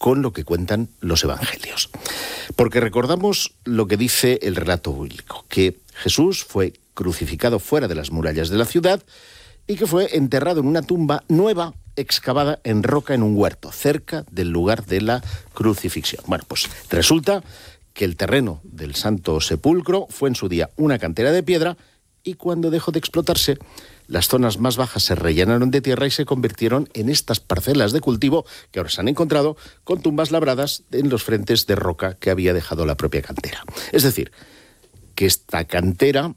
con lo que cuentan los evangelios. Porque recordamos lo que dice el relato bíblico, que Jesús fue crucificado fuera de las murallas de la ciudad y que fue enterrado en una tumba nueva excavada en roca en un huerto, cerca del lugar de la crucifixión. Bueno, pues resulta que el terreno del Santo Sepulcro fue en su día una cantera de piedra y cuando dejó de explotarse, las zonas más bajas se rellenaron de tierra y se convirtieron en estas parcelas de cultivo que ahora se han encontrado con tumbas labradas en los frentes de roca que había dejado la propia cantera. Es decir, que esta cantera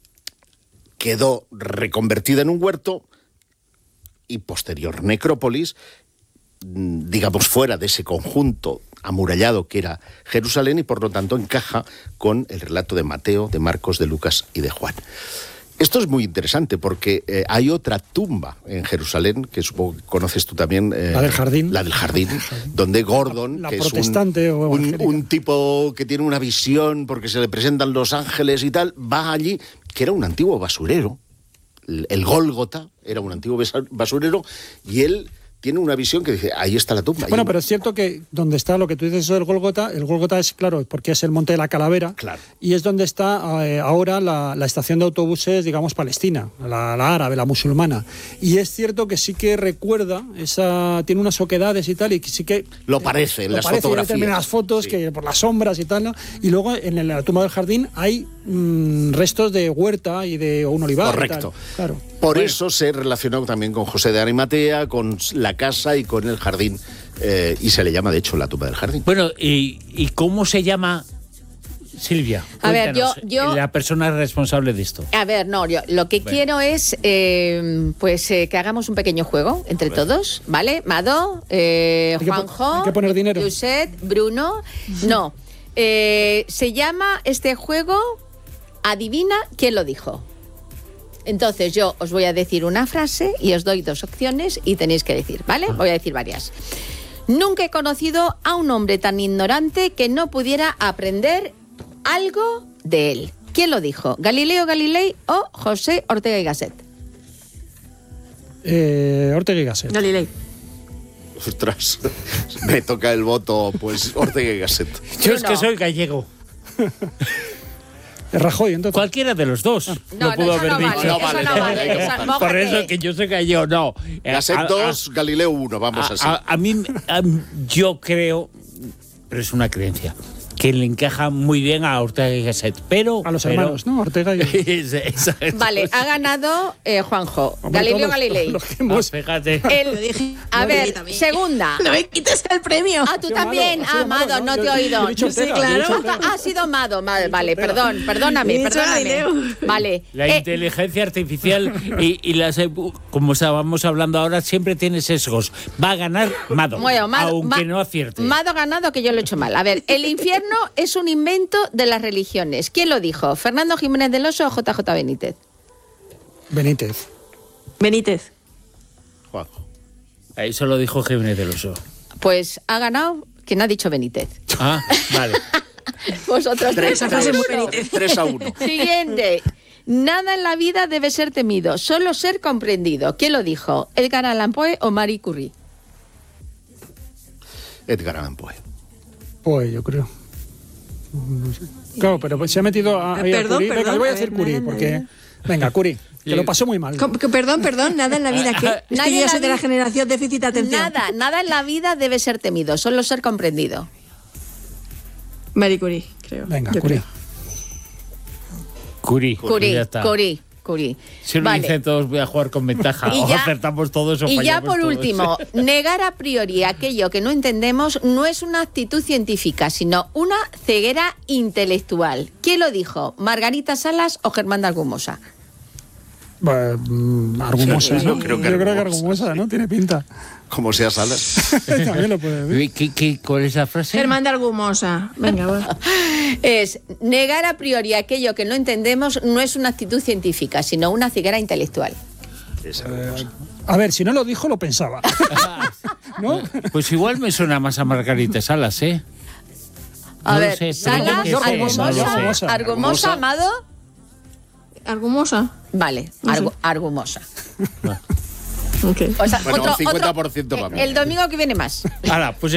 quedó reconvertida en un huerto y posterior necrópolis, digamos, fuera de ese conjunto amurallado que era Jerusalén y por lo tanto encaja con el relato de Mateo, de Marcos, de Lucas y de Juan. Esto es muy interesante porque hay otra tumba en Jerusalén, que supongo que conoces tú también. La del Jardín. La del Jardín, donde Gordon, la que protestante es un tipo que tiene una visión porque se le presentan los ángeles y tal, va allí, que era un antiguo basurero. El Gólgota era un antiguo basurero y él tiene una visión que dice, ahí está la tumba. Bueno, pero es cierto que donde está lo que tú dices del Gólgota, el Gólgota es, claro, porque es el Monte de la Calavera, claro, y es donde está ahora la estación de autobuses, digamos, palestina, la árabe, la musulmana. Y es cierto que sí que recuerda, tiene unas oquedades y tal, y sí que... Lo parece en las fotografías. Hay determinadas fotos, sí, que por las sombras y tal, ¿no? Y luego en la tumba del Jardín hay restos de huerta y de un olivar. Correcto. Y tal. Claro. Por eso se relacionó también con José de Arimatea, con la casa y con el jardín, y se le llama de hecho la tumba del jardín. Bueno, ¿y cómo se llama, Silvia? A ver, yo la persona responsable de esto. A ver, no, yo lo que quiero es que hagamos un pequeño juego entre todos, ¿vale? Mado, Juanjo, hay que poner dinero. Josep, Bruno. No, se llama este juego Adivina quién lo dijo. Entonces yo os voy a decir una frase y os doy dos opciones y tenéis que decir, ¿vale? Voy a decir varias. Nunca he conocido a un hombre tan ignorante que no pudiera aprender algo de él. ¿Quién lo dijo? ¿Galileo Galilei o José Ortega y Gasset? Ortega y Gasset. Galilei. Ostras, me toca el voto, pues Ortega y Gasset. Yo es que soy gallego. Rajoy, entonces. Cualquiera de los dos lo pudo haber dicho. No vale. Por eso que yo soy gallego, no. Gasset 2, Galileo 1, vamos así. A mí, yo creo, pero es una creencia, que le encaja muy bien a Ortega y Gasset, pero... A los hermanos, ¿no? Ortega y... Vale, ha ganado Juanjo. Galileo Galilei. Fíjate. A ver, segunda. No me quites el premio. Ah, tú también. Mado, no te he oído. Sí, claro. Ha sido Mado. Vale, perdóname. Vale. La inteligencia artificial y las, como estábamos hablando ahora, siempre tiene sesgos. Va a ganar Mado, aunque no acierte. Mado ha ganado, que yo lo he hecho mal. A ver, el infierno es un invento de las religiones. ¿Quién lo dijo? ¿Fernando Jiménez del Oso o JJ Benítez? Benítez. Juanjo. Eso lo dijo Jiménez del Oso. Pues ha ganado quien ha dicho Benítez. Ah, vale. Vosotros 3-1. Siguiente. Nada en la vida debe ser temido, solo ser comprendido. ¿Quién lo dijo? ¿Edgar Allan Poe o Marie Curie? Edgar Allan Poe. Pues yo creo. No sé. Claro, pero pues se ha metido a Curie. Venga, voy a decir Curie, porque... Venga, Curie, que lo pasó muy mal. Perdón, nada en la vida que... Es que yo soy de la generación déficit de atención. Nada en la vida debe ser temido, solo ser comprendido. Marie Curie, creo. Venga, Curie. Curie. Si lo dicen todos, voy a jugar con ventaja. O acertamos todos o fallamos todos. Y ya por último, negar a priori aquello que no entendemos no es una actitud científica, sino una ceguera intelectual. ¿Quién lo dijo? ¿Margarita Salas o Germán de Argumosa? Argumosa, ¿no? Yo creo que Argumosa, ¿no? Tiene pinta. Como sea Salas. También lo puede ver. ¿Cuál es la frase? Germán de Argumosa. Venga, va. Es negar a priori aquello que no entendemos no es una actitud científica, sino una ceguera intelectual. A ver, si no lo dijo, lo pensaba. ¿No? Pues igual me suena más a Margarita Salas, ¿eh? A ver, Salas, Argumosa, Amado. ¿Argumosa? Vale, Argumosa. Okay. O sea, bueno, 50% para mí. El domingo que viene más. Ahora, pues